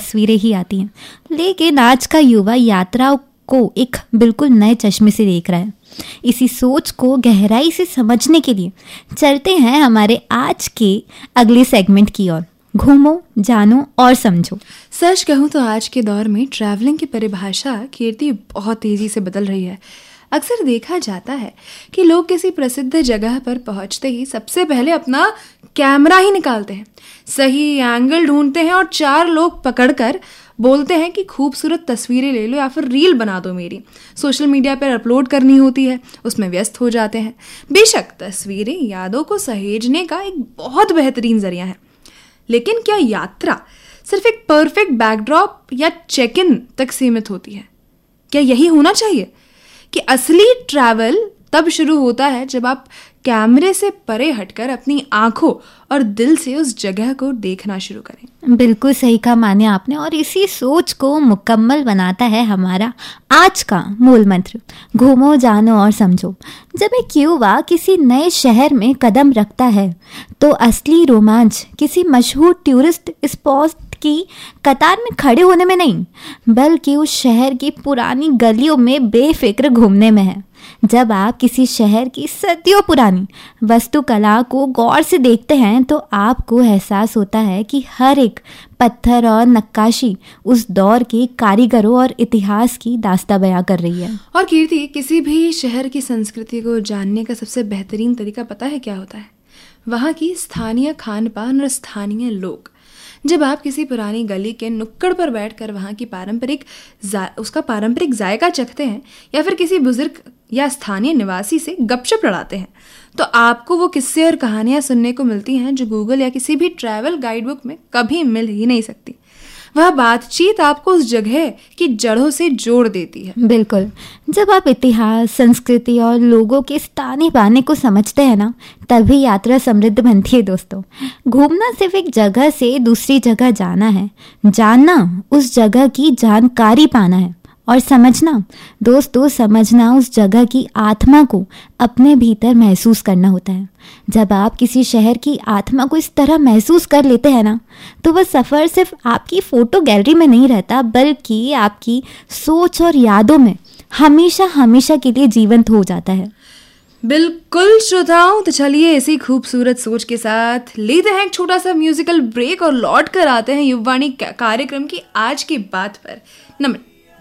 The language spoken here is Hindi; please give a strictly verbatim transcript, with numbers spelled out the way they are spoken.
तस्वीरें ही आती हैं। लेकिन आज का युवा यात्राओं को एक बिल्कुल नए चश्मे से देख रहा है। इसी सोच को गहराई से समझने के लिए चलते हैं हमारे आज के अगले सेगमेंट की ओर। घूमो, जानो और समझो। सच कहूँ तो आज के दौर में ट्रैवलिंग की परिभाषा कीर्ति बहुत तेजी से बदल रही है। अक्सर देखा जाता है कि लोग किसी प्रसिद्ध जगह पर पहुंचते ही सबसे पहले अपना कैमरा ही निकालते हैं, सही एंगल ढूंढते हैं और चार लोग पकड़कर बोलते हैं कि खूबसूरत तस्वीरें ले लो या फिर रील बना दो मेरी। सोशल मीडिया पर अपलोड करनी होती है, उसमें व्यस्त हो जाते हैं। बेशक तस्वीरें यादों को सहेजने का एक बहुत बेहतरीन जरिया है, लेकिन क्या यात्रा सिर्फ एक परफेक्ट बैकड्रॉप या चेक इन तक सीमित होती है? क्या यही होना चाहिए कि असली ट्रैवल तब शुरू होता है जब आप कैमरे से परे हटकर अपनी आंखों और दिल से उस जगह को देखना शुरू करें? बिल्कुल सही कहा माने आपने, और इसी सोच को मुकम्मल बनाता है हमारा आज का मूल मंत्र, घूमो, जानो और समझो। जब एक युवा किसी नए शहर में कदम रखता है तो असली रोमांच किसी मशहूर टूरिस्ट स्पॉट की कतार में खड़े होने में नहीं, बल्कि उस शहर की पुरानी गलियों में बेफिक्र घूमने में है। जब आप किसी शहर की सदियों पुरानी वास्तुकला को गौर से देखते हैं तो आपको एहसास होता है कि हर एक पत्थर और नक्काशी उस दौर के कारीगरों और इतिहास की दास्तां बयां कर रही है। और कीर्ति, किसी भी शहर की संस्कृति को जानने का सबसे बेहतरीन तरीका पता है क्या होता है? वहाँ की स्थानीय खान पान और स्थानीय लोग। जब आप किसी पुरानी गली के नुक्कड़ पर बैठकर वहाँ की पारंपरिक उसका पारंपरिक जायका चखते हैं या फिर किसी बुजुर्ग या स्थानीय निवासी से गपशप लड़ाते हैं, तो आपको वो किस्से और कहानियां सुनने को मिलती हैं जो गूगल या किसी भी ट्रैवल गाइडबुक में कभी मिल ही नहीं सकती। वह बातचीत आपको उस जगह की जड़ों से जोड़ देती है। बिल्कुल, जब आप इतिहास, संस्कृति और लोगों के ताने बाने को समझते हैं ना, तभी यात्रा समृद्ध बनती है दोस्तों। घूमना सिर्फ एक जगह से दूसरी जगह जाना है, जानना उस जगह की जानकारी पाना है, और समझना दोस्तों, समझना उस जगह की आत्मा को अपने भीतर महसूस करना होता है। जब आप किसी शहर की आत्मा को इस तरह महसूस कर लेते हैं ना, तो वह सफ़र सिर्फ आपकी फ़ोटो गैलरी में नहीं रहता, बल्कि आपकी सोच और यादों में हमेशा हमेशा के लिए जीवंत हो जाता है। बिल्कुल श्रोताओं, तो चलिए इसी खूबसूरत सोच के साथ लेते हैं एक छोटा सा म्यूजिकल ब्रेक और लौट कर आते हैं युववाणी कार्यक्रम की आज की बात पर। नमस्कार।